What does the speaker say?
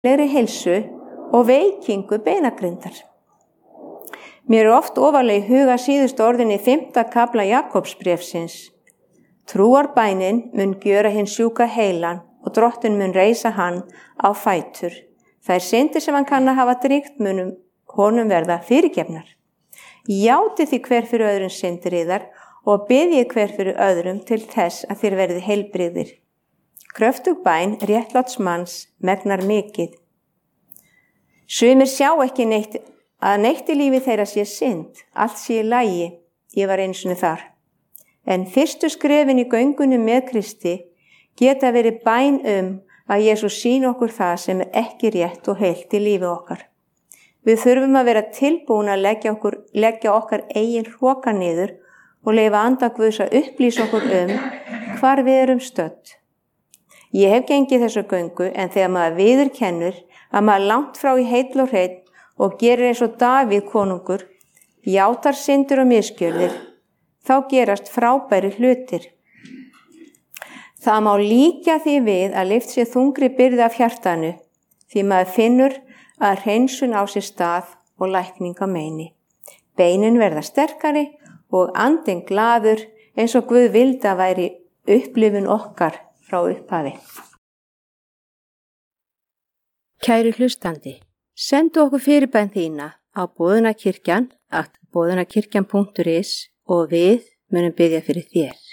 legri heilsu og veikingu beinagrindar. Mér oft ofarlega í huga síðustu orðin í 5. kafla Jakobsbréfsins. Trúarbænin mun gjöra hinn sjúka heilan og Drottinn mun reisa hann á fætur. Þær syndir sem hann kann að hafa dríkt munum honum verða fyrirgefnar. Játi því hver fyrir öðrum syndir yðar og biðji hver fyrir öðrum til þess að þér verði heilbrigðir. Kröftug bæn réttláts manns megnar mikið. Sumir sjá ekki neitt í lífi þeirra sé synd, allt sé í lagi, ég var einu sinni þar. En fyrstu skrefin í göngunni með Kristi geta verið bæn að Jesús sýni okkur það sem ekki rétt og heilt í lífi okkar. Við þurfum að vera tilbúin að leggja okkar eigin hroka niður og leyfa anda Guðs að upplýsa okkur hvar við erum stödd. Ég hef gengið þessu göngu en þegar maður viðurkennir að maður langt frá í heill og hreinn og gerir eins og Davíð konungur, játar syndir og misgjörðir, þá gerast frábæri hlutir. Það má líkja því við að lyft sér þungri byrði af hjartanu, því maður finnur að hreinsun á sér stað og lækning á meini. Beinin verða sterkari og andinn glaður eins og Guð vildi að væri upplifun okkar frá upphafi. Kæri hlustandi, sendu okkur fyrirbæn þína á boðunarkirkjan@boðunarkirkjan.is og við munum biðja fyrir þér.